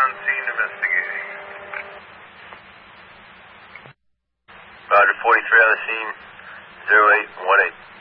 on scene investigating. Roger, 43 on the scene, 0818.